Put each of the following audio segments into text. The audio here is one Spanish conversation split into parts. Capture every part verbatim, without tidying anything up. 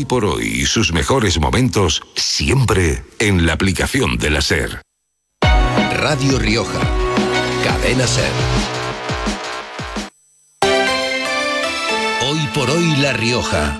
por hoy y sus mejores momentos siempre en la aplicación de la SER. Radio Rioja, Cadena SER. Hoy por hoy La Rioja.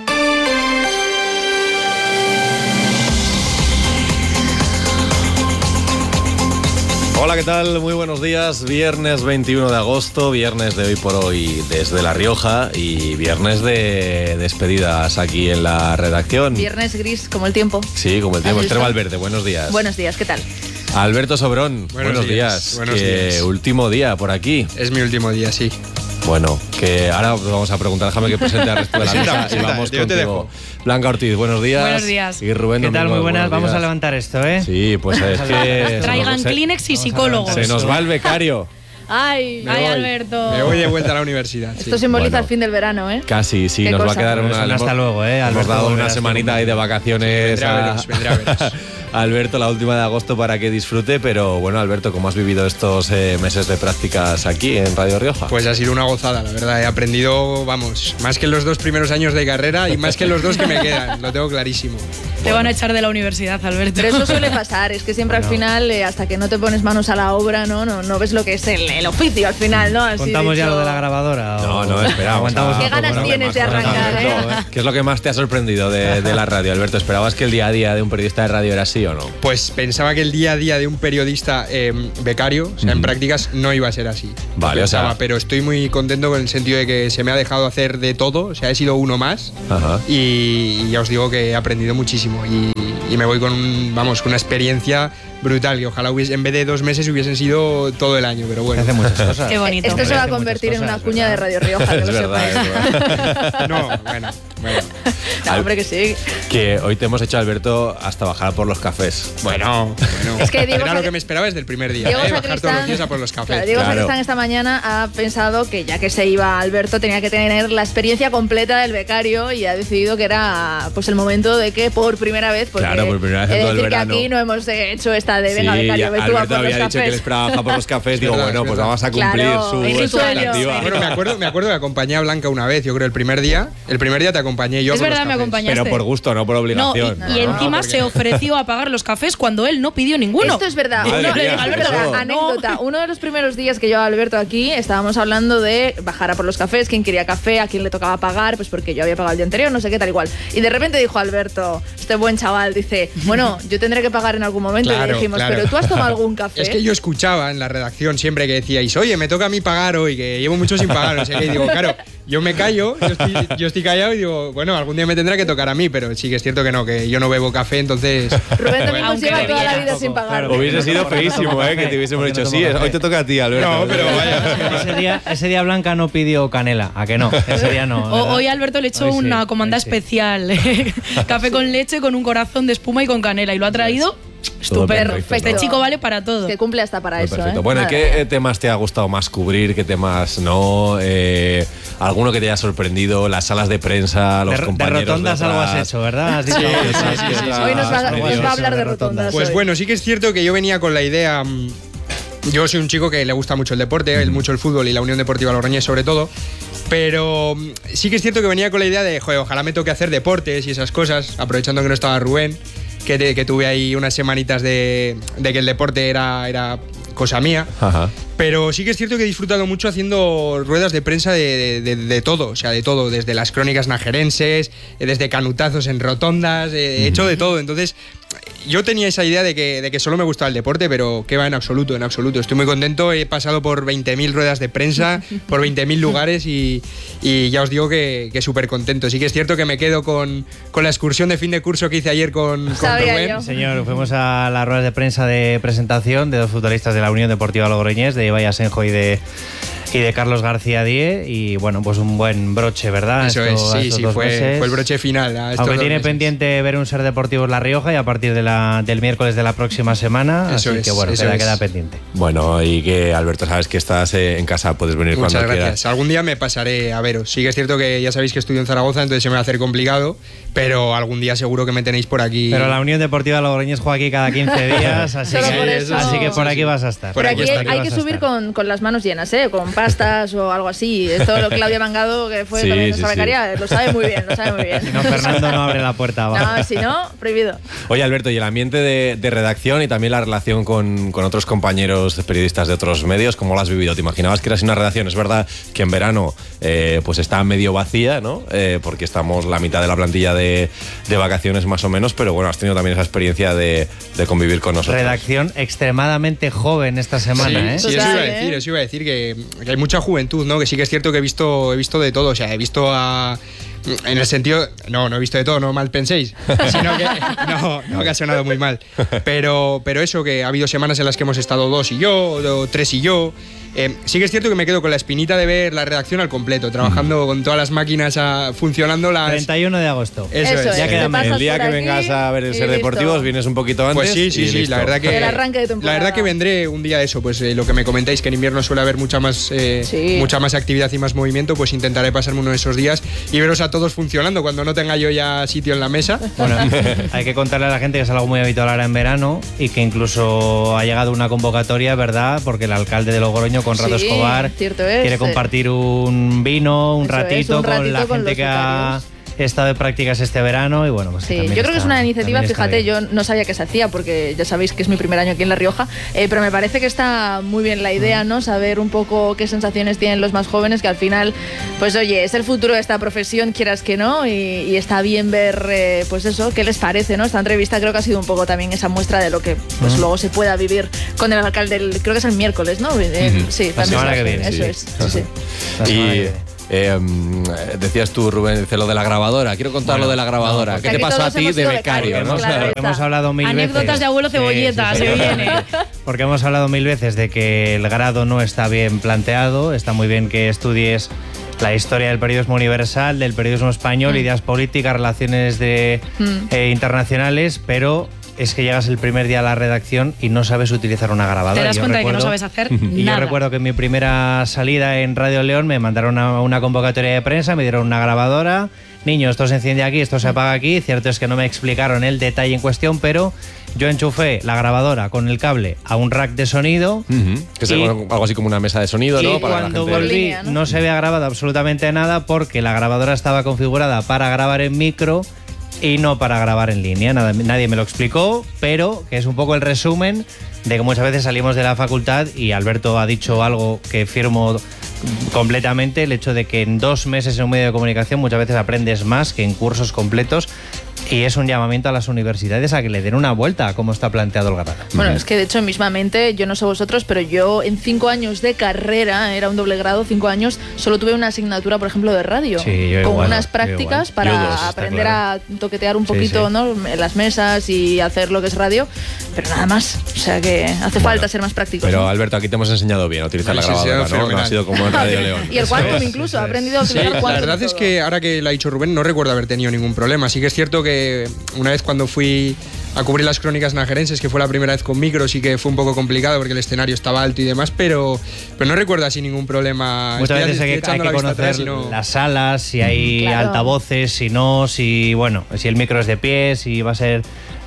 Hola, ¿qué tal? Muy buenos días. Viernes veintiuno de agosto, viernes de Hoy por Hoy desde La Rioja y viernes de despedidas aquí en la redacción. Viernes gris como el tiempo. Sí, como el tiempo. Esther Valverde, buenos días. Buenos días, ¿qué tal? Alberto Sobrón, buenos, buenos días. días. Buenos que días. Último día por aquí. Es mi último día, sí. Bueno, que ahora vamos a preguntar, déjame que presente al resto de la mesa y vamos yo te contigo. Blanca Ortiz, buenos días. Buenos días. Y Rubén ¿Qué tal? Domingo, Muy buenas. Vamos días. a levantar esto, ¿eh? Sí, pues es que... Traigan se- Kleenex y psicólogos. Se nos va el becario. Ay, Me Ay, voy. Alberto. Me voy de vuelta a la universidad. sí. esto simboliza Bueno. el fin del verano, ¿eh? Casi, sí, Qué nos va a cosa. quedar Por una... eso no hemos- hasta luego, ¿eh? Hemos Alberto, dado una volverás semanita ahí de vacaciones Vendrá a a, veros, vendrá a veros. a Alberto, la última de agosto, para que disfrute. Pero bueno, Alberto, ¿cómo has vivido estos eh, meses de prácticas aquí en Radio Rioja? Pues ha sido una gozada, la verdad. He aprendido, vamos, más que en los dos primeros años de carrera y más que en los dos que me quedan. Lo tengo clarísimo. Te van a echar de la universidad, Alberto. Pero eso suele pasar, es que siempre al final, eh, hasta que no te pones manos a la obra, no no, no ves lo que es el, el oficio al final, ¿no? Así ¿Contamos ya dicho. lo de la grabadora? No, o- no, espera. Aguantamos vamos a- Qué ganas bueno, tienes más de cosas, arrancar, Alberto, ¿eh? ¿Qué es lo que más te ha sorprendido de, de la radio, Alberto? ¿Esperabas que el día a día de un periodista de radio era así o no? Pues pensaba que el día a día de un periodista eh, becario, o sea, en prácticas, no iba a ser así. Vale, o sea- Pensaba, pero estoy muy contento con el sentido de que se me ha dejado hacer de todo, o sea, he sido uno más. Ajá. Y, y ya os digo que he aprendido muchísimo y, y me voy con, un, vamos, con una experiencia brutal, que ojalá hubiese, en vez de dos meses hubición sido todo el año, pero bueno. Hace muchas cosas. Qué bonito. Esto se va a Hace muchas convertir en cosas, una cuña de ¿verdad? Radio Rioja, que Es lo verdad, sepáis. es verdad. No, bueno, bueno. No, hombre, que sí. Que hoy te hemos hecho, Alberto, hasta bajar por los cafés. Bueno, bueno. Es que Diego Era Sac- lo que me esperaba desde el primer día, Diego ¿eh? Bajar todos los Sacristán, días a por los cafés. claro, Diego Claro. Sacristán esta mañana ha pensado que ya que se iba Alberto tenía que tener la experiencia completa del becario y ha decidido que era pues el momento de que por primera vez, porque Claro, por primera vez en he de todo el decir que verano. aquí no hemos eh, hecho esta de venga Sí, becario, ya ve tú a Alberto por los había dicho que cafés. le esperaba bajar por los cafés. Digo, verdad, bueno, es pues verdad. vamos a cumplir Claro, su es su sueño. expectativa. Bueno, me acuerdo, me acuerdo que acompañé a Blanca una vez, yo creo el primer día. El primer día te acompañé yo. Es por los verdad, me cafés. acompañaste. Pero por gusto, no por No, y, obligación. y No, encima porque- se ofreció a pagar los cafés cuando él no pidió ninguno. Esto es verdad. Madre Uno- mía, es ¿qué verdad, pasó? anécdota. Uno de los primeros días que yo a Alberto aquí estábamos hablando de bajar a por los cafés, quién quería café, a quién le tocaba pagar, pues porque yo había pagado el día anterior, no sé qué tal igual. Y de repente dijo Alberto, este buen chaval, dice, bueno, yo tendré que pagar en algún momento. y le Claro, dijimos, claro. pero tú has tomado algún café. Es que yo escuchaba en la redacción siempre que decíais, oye, me toca a mí pagar hoy, que llevo mucho sin pagar, no sé qué. Y digo, claro, yo me callo, yo estoy, yo estoy callado y digo, bueno, algún día me tendrá que tocar a mí, pero sí que es cierto que no, que yo no bebo café, entonces. Rubén Domingos Aunque lleva toda la bebiera vida poco, sin pagar. claro. Hubiese sido Porque no feísimo, tomo ¿eh? café, Que te hubiésemos porque dicho, no sí, tomo café". hoy te toca a ti, Alberto. No, pero vaya. Ese día, ese día Blanca no pidió canela, ¿a que no? Ese día no. O- ¿verdad? hoy Alberto le echó Hoy sí, una comanda hoy sí. especial. Café con leche, con un corazón de espuma y con canela. Y lo ha traído Todo estupendo. perfecto, Este ¿no? chico vale para todo. Que cumple hasta para Muy eso. perfecto. ¿eh? Bueno, ¿y Madre qué mía. eh, temas te ha gustado más cubrir? ¿Qué temas no? Eh, ¿Alguno que te haya sorprendido? Las salas de prensa, los de, de compañeros rotondas algo has detrás. hecho, ¿verdad? Has dicho Sí, algo, sí, ¿sabes? sí, sí, sí. Hoy nos va, medios. nos va a hablar de rotondas. Pues hoy. bueno, sí que es cierto que yo venía con la idea. mm, Yo soy un chico que le gusta mucho el deporte, el- mucho el fútbol y la Unión Deportiva Logroñés sobre todo. Pero mm, sí que es cierto que venía con la idea de, joder, ojalá me toque hacer deportes y esas cosas, aprovechando que no estaba Rubén, que, te- que tuve ahí unas semanitas de, de que el deporte era, era cosa mía. Ajá. Pero sí que es cierto que he disfrutado mucho haciendo ruedas de prensa de, de- de- de todo, o sea, de todo, desde las crónicas najerenses, eh, desde canutazos en rotondas, eh, he hecho de todo. Entonces, yo tenía esa idea de que, de que solo me gustaba el deporte, pero que va en absoluto, en absoluto. Estoy muy contento, he pasado por veinte mil ruedas de prensa, por veinte mil lugares y, y ya os digo que, que súper contento. Sí que es cierto que me quedo con, con la excursión de fin de curso que hice ayer con, con Sabía Rubén. yo. Señor, fuimos a las ruedas de prensa de presentación de dos futbolistas de la Unión Deportiva Logroñés, de Ibai Asenjo y de, y de Carlos García Díez. Y bueno, pues un buen broche, ¿verdad? Eso Esto- es, sí, estos sí, dos fue, meses. fue el broche final. a estos Aunque dos tiene meses. pendiente ver un Ser Deportivos La Rioja y a partir de la, del miércoles de la próxima semana. Eso así es, que bueno, eso queda, es. queda pendiente. Bueno, y que Alberto, sabes que estás eh, en casa, puedes venir Muchas cuando gracias. quieras. Algún día me pasaré a veros. Sí que es cierto que ya sabéis que estudio en Zaragoza, entonces se me va a hacer complicado, pero algún día seguro que me tenéis por aquí. Pero la Unión Deportiva Logroñés juega aquí cada quince días, así, Solo por que, eso. así que por aquí vas a estar. Por Pero aquí aquí estaré, hay vas que a subir estar. con, con las manos llenas, ¿eh? Con, creepastas o algo así. Esto lo Claudia Mangado, que fue Sí, también sí, nuestra sí. becaria, lo sabe muy bien, lo sabe muy bien. Si no, Fernando no abre la puerta abajo. No, si no, prohibido. Oye, Alberto, y el ambiente de, de redacción y también la relación con, con otros compañeros periodistas de otros medios, ¿cómo lo has vivido? ¿Te imaginabas que era así una redacción? Es verdad que en verano eh, pues está medio vacía, ¿no? Eh, porque estamos la mitad de la plantilla de, de vacaciones más o menos, pero bueno, has tenido también esa experiencia de, de convivir con nosotros. Redacción extremadamente joven esta semana, ¿eh? Sí, Total, eso iba a ¿eh? decir, eso iba a decir que, que hay mucha juventud, ¿no? Que sí que es cierto que he visto, he visto de todo, o sea, he visto a... En el sentido, no, no he visto de todo, no mal penséis, sino que, no, no, que ha sonado muy mal, pero, pero eso, que ha habido semanas en las que hemos estado dos y yo, o tres y yo. Eh, sí que es cierto que me quedo con la espinita de ver la redacción al completo, trabajando con todas las máquinas a, funcionando las... treinta y uno de agosto. Eso, Eso es. Ya es, queda te menos. pasas El día por que aquí vengas a ver el y Ser listo. Deportivos, vienes un poquito antes. Pues sí, sí, y sí, listo. la verdad que... El arranque de temporada. La verdad que vendré un día de eso, pues eh, lo que me comentáis, que en invierno suele haber mucha más, eh, Sí. mucha más actividad y más movimiento, pues intentaré pasarme uno de esos días y veros a todos funcionando cuando no tenga yo ya sitio en la mesa. Bueno, hay que contarle a la gente que es algo muy habitual ahora en verano y que incluso ha llegado una convocatoria, ¿verdad? Porque el alcalde de Logroño, Conrado Sí, Escobar, cierto es. quiere compartir un vino, un Eso es, ratito, un ratito con la con gente los que ha becarios. estado de prácticas este verano y bueno, pues Sí, también yo creo que es está- una iniciativa, también está fíjate, bien. yo no sabía que se hacía porque ya sabéis que es mi primer año aquí en La Rioja, eh, pero me parece que está muy bien la idea, ¿no? Saber un poco qué sensaciones tienen los más jóvenes, que al final, pues oye, es el futuro de esta profesión, quieras que no, y, y está bien ver, eh, pues eso, qué les parece, ¿no? Esta entrevista creo que ha sido un poco también esa muestra de lo que pues luego se pueda vivir con el alcalde, el- creo que es el miércoles, ¿no? Eh, Ujú. Sí, La también semana es- que viene, Eso sí. es, sí, sí. La semana que Y viene. eh, mm, decías tú, Rubén, dice lo de la grabadora. Quiero contar Bueno, lo de la grabadora. no, ¿Qué porque te aquí pasó a todos ti hemos de sido becario? becarios, ¿no? claro. O sea, Porque hemos hablado mil veces. Anécdotas de abuelo cebolleta, se viene. Porque hemos hablado mil veces de que el grado no está bien planteado, está muy bien que estudies la historia del periodismo universal, del periodismo español, ideas políticas, relaciones de, eh, internacionales, pero es que llegas el primer día a la redacción y no sabes utilizar una grabadora. Te das Yo cuenta de que no recuerdo- sabes hacer Y nada. yo recuerdo que en mi primera salida en Radio León me mandaron a una convocatoria de prensa, me dieron una grabadora. Niño, esto se enciende aquí, esto se apaga aquí. Cierto es que no me explicaron el detalle en cuestión, pero yo enchufé la grabadora con el cable a un rack de sonido. Ujú. Que es Y- algo así como una mesa de sonido, y ¿no? Para la cuando gente. volví línea, ¿no? ¿no? se había grabado absolutamente nada porque la grabadora estaba configurada para grabar en micro y no para grabar en línea. Nada- nadie me lo explicó, pero que es un poco el resumen de que muchas veces salimos de la facultad y Alberto ha dicho algo que firmo completamente, el hecho de que en dos meses en un medio de comunicación muchas veces aprendes más que en cursos completos. Y es un llamamiento a las universidades a que le den una vuelta a cómo está planteado el grado. Bueno, es que de hecho mismamente, yo no sé vosotros, pero yo en cinco años de carrera, era un doble grado, cinco años, solo tuve una asignatura, por ejemplo, de radio. Sí, yo con igual, unas yo prácticas igual. para Yo dos, está aprender claro. a toquetear un Sí, poquito, sí. ¿no? En las mesas y hacer lo que es radio, pero nada más. O sea que hace falta ser más prácticos. Pero ¿no? Alberto, aquí te hemos enseñado bien a utilizar la Sí, sí, grabadora, ¿no? No ha fenomenal. sido como en Radio León. Y el Quantum incluso, ha aprendido a Sí, utilizar la Quantum y verdad es todo. que ahora que lo ha dicho Rubén, no recuerdo haber tenido ningún problema. Sí que es cierto que una vez cuando fui a cubrir las crónicas najerenses, que fue la primera vez con micro, sí que fue un poco complicado porque el escenario estaba alto y demás, pero, pero no recuerdo así ningún problema. Muchas Estoy- veces hay estoy que, hay echando que la vista conocer atrás y no- las salas, si hay Claro. altavoces, si no, si bueno, si el micro es de pie, si va a ser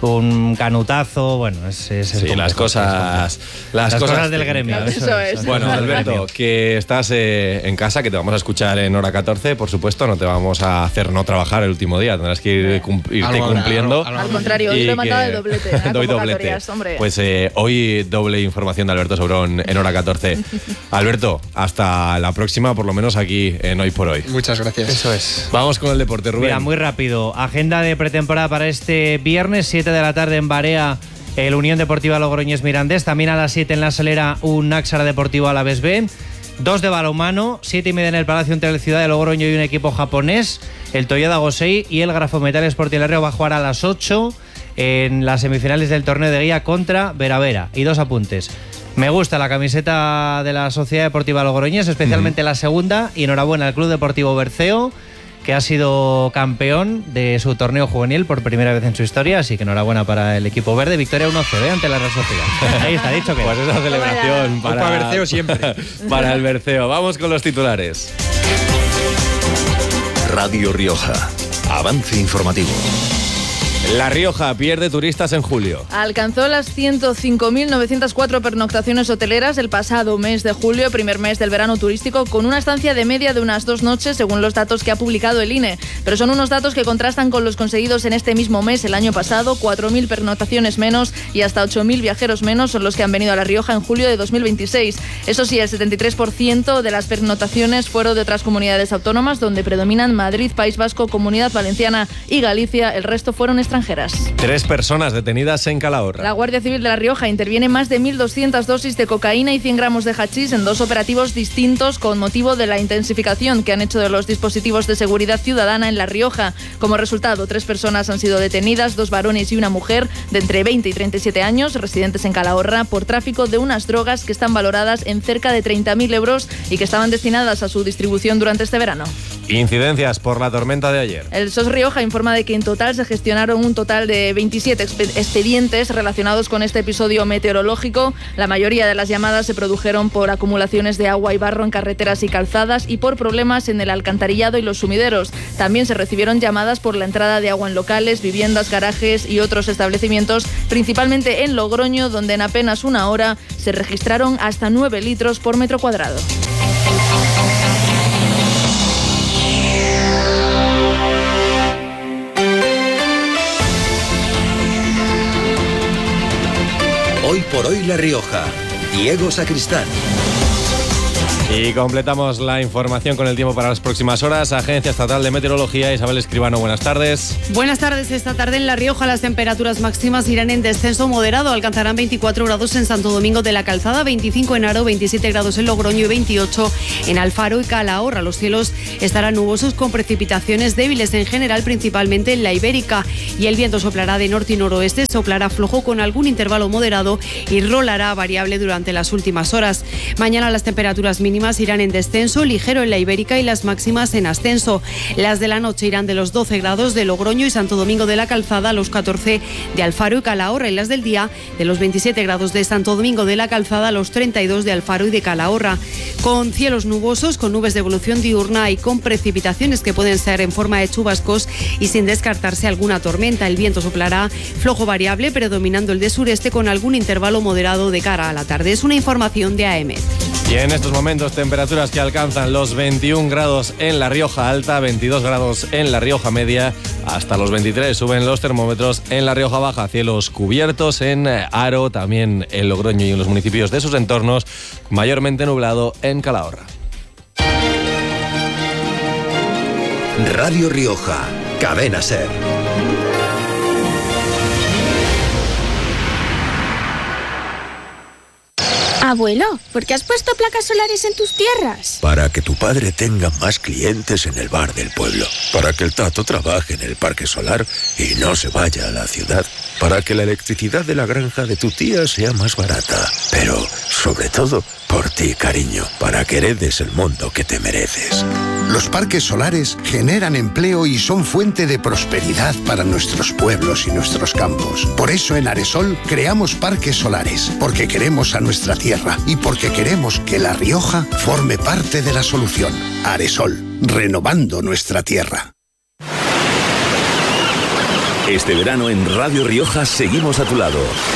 un canutazo, bueno, es, es Sí, complejo, las es cosas, complejo. las Las cosas cosas del gremio. técnicas. Eso es. Bueno, Las cosas del Alberto, gremio. que estás eh, en casa, que te vamos a escuchar en hora catorce, por supuesto, no te vamos a hacer no trabajar el último día, tendrás que ir cum- irte Algo habrá, cumpliendo. algo- algo Al contrario, hoy Y lo he mandado que- de doblete. ¿eh? doy doblete. Convocatorias, hombre. Pues eh, hoy doble información de Alberto Sobrón en hora catorce. Alberto, hasta la próxima, por lo menos aquí en Hoy por Hoy. Muchas gracias. Eso es. Vamos con el deporte, Rubén. Mira, muy rápido. Agenda de pretemporada para este viernes, siete de la tarde en Barea, el Unión Deportiva Logroñés Mirandés. También a las siete en La Salera, un Náxara Deportivo Alavés B. Dos de balonmano, siete y media en el Palacio entre el Ciudad de Logroño y un equipo japonés, el Toyota Gosei, y el Grafometal Sport El Herrero va a jugar a las ocho en las semifinales del torneo de guía contra Veravera. Y dos apuntes. Me gusta la camiseta de la Sociedad Deportiva Logroñés, especialmente la segunda, y enhorabuena al Club Deportivo Berceo, que ha sido campeón de su torneo juvenil por primera vez en su historia, así que enhorabuena para el equipo verde. Victoria uno cero ¿eh? ante la Real Sociedad. Ahí está, dicho que Pues esa celebración Opa, para, Berceo siempre. para el Berceo. Vamos con los titulares. Radio Rioja. Avance informativo. La Rioja pierde turistas en julio. Alcanzó las ciento cinco mil novecientas cuatro pernoctaciones hoteleras el pasado mes de julio, primer mes del verano turístico, con una estancia de media de unas dos noches, según los datos que ha publicado el I N E. Pero son unos datos que contrastan con los conseguidos en este mismo mes el año pasado. cuatro mil pernoctaciones menos y hasta ocho mil viajeros menos son los que han venido a La Rioja en julio de dos mil veintiséis. Eso sí, el setenta y tres por ciento de las pernoctaciones fueron de otras comunidades autónomas, donde predominan Madrid, País Vasco, Comunidad Valenciana y Galicia. El resto fueron extranjeras. Tres personas detenidas en Calahorra. La Guardia Civil de La Rioja interviene más de mil doscientas dosis de cocaína y cien gramos de hachís en dos operativos distintos con motivo de la intensificación que han hecho de los dispositivos de seguridad ciudadana en La Rioja. Como resultado, tres personas han sido detenidas, dos varones y una mujer de entre veinte y treinta y siete años, residentes en Calahorra, por tráfico de unas drogas que están valoradas en cerca de treinta mil euros y que estaban destinadas a su distribución durante este verano. Incidencias por la tormenta de ayer. El S O S Rioja informa de que en total se gestionaron un total de veintisiete expedientes relacionados con este episodio meteorológico. La mayoría de las llamadas se produjeron por acumulaciones de agua y barro en carreteras y calzadas y por problemas en el alcantarillado y los sumideros. También se recibieron llamadas por la entrada de agua en locales, viviendas, garajes y otros establecimientos, principalmente en Logroño, donde en apenas una hora se registraron hasta nueve litros por metro cuadrado. Hoy por hoy La Rioja. Diego Sacristán. Y completamos la información con el tiempo para las próximas horas. Agencia Estatal de Meteorología, Isabel Escribano, buenas tardes. Buenas tardes. Esta tarde en La Rioja las temperaturas máximas irán en descenso moderado. Alcanzarán veinticuatro grados en Santo Domingo de la Calzada, veinticinco en Haro, veintisiete grados en Logroño y veintiocho en Alfaro y Calahorra. Los cielos estarán nubosos con precipitaciones débiles en general, principalmente en la Ibérica. Y el viento soplará de norte y noroeste, soplará flojo con algún intervalo moderado y rolará variable durante las últimas horas. Mañana las temperaturas mínimas irán en descenso, ligero en la Ibérica y las máximas en ascenso. Las de la noche irán de los doce grados de Logroño y Santo Domingo de la Calzada a los catorce de Alfaro y Calahorra, y las del día de los veintisiete grados de Santo Domingo de la Calzada a los treinta y dos de Alfaro y de Calahorra. Con cielos nubosos, con nubes de evolución diurna y con precipitaciones que pueden ser en forma de chubascos y sin descartarse alguna tormenta. El viento soplará flojo variable, predominando el de sureste con algún intervalo moderado de cara a la tarde. Es una información de A E M E T. Y en estos momentos temperaturas que alcanzan los veintiún grados en La Rioja Alta, veintidós grados en La Rioja Media, hasta los veintitrés suben los termómetros en La Rioja Baja. Cielos cubiertos en Haro, también en Logroño y en los municipios de sus entornos, mayormente nublado en Calahorra. Radio Rioja, Cadena SER. Abuelo, ¿por qué has puesto placas solares en tus tierras? Para que tu padre tenga más clientes en el bar del pueblo. Para que el Tato trabaje en el parque solar y no se vaya a la ciudad. Para que la electricidad de la granja de tu tía sea más barata. Pero, sobre todo, por ti, cariño. Para que heredes el mundo que te mereces. Los parques solares generan empleo y son fuente de prosperidad para nuestros pueblos y nuestros campos. Por eso en Aresol creamos parques solares, porque queremos a nuestra tierra y porque queremos que La Rioja forme parte de la solución. Aresol, renovando nuestra tierra. Este verano en Radio Rioja seguimos a tu lado.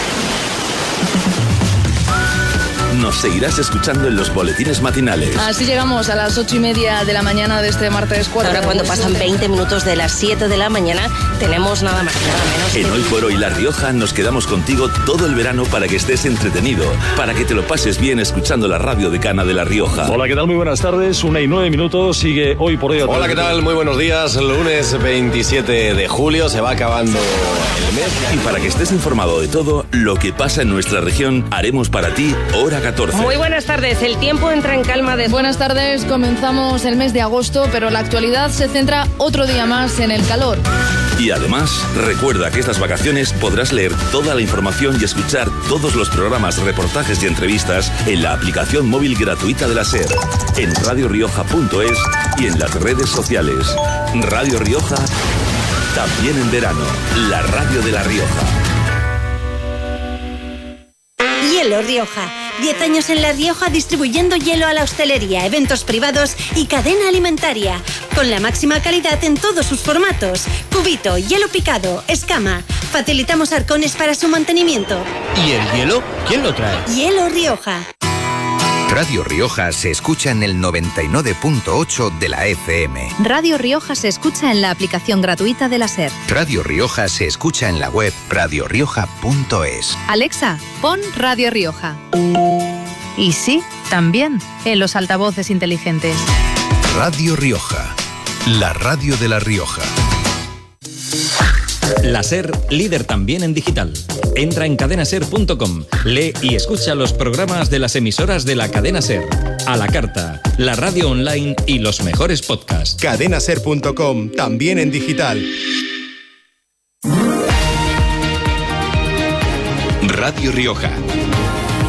Nos seguirás escuchando en los boletines matinales. Así llegamos a las ocho y media de la mañana de este martes cuatro. Ahora, cuando pasan veinte minutos de las siete de la mañana, tenemos nada más y nada menos. En Hoy por Hoy La Rioja nos quedamos contigo todo el verano para que estés entretenido, para que te lo pases bien escuchando la radio decana de La Rioja. Hola, ¿qué tal? Muy buenas tardes. Una y nueve minutos. Sigue Hoy por Hoy. Hola, ¿qué tal? Muy buenos días. Lunes veintisiete de julio. Se va acabando el mes. Y para que estés informado de todo lo que pasa en nuestra región, haremos para ti Hora catorce. Muy buenas tardes. El tiempo entra en calma de... Buenas tardes. Comenzamos el mes de agosto, pero la actualidad se centra otro día más en el calor. Y además, recuerda que estas vacaciones podrás leer toda la información y escuchar todos los programas, reportajes y entrevistas en la aplicación móvil gratuita de la SER, en radio rioja punto es y en las redes sociales. Radio Rioja, también en verano, la radio de La Rioja. Hielo Rioja, diez años en La Rioja distribuyendo hielo a la hostelería, eventos privados y cadena alimentaria. Con la máxima calidad en todos sus formatos. Cubito, hielo picado, escama. Facilitamos arcones para su mantenimiento. ¿Y el hielo? ¿Quién lo trae? Hielo Rioja. Radio Rioja se escucha en el noventa y nueve punto ocho de la F M. Radio Rioja se escucha en la aplicación gratuita de la SER. Radio Rioja se escucha en la web radio rioja punto es. Alexa, pon Radio Rioja. Y sí, también en los altavoces inteligentes. Radio Rioja, la radio de La Rioja. La SER, líder también en digital. Entra en cadena ser punto com, lee y escucha los programas de las emisoras de la cadena SER. A la carta, la radio online y los mejores podcasts. cadena ser punto com, también en digital. Radio Rioja.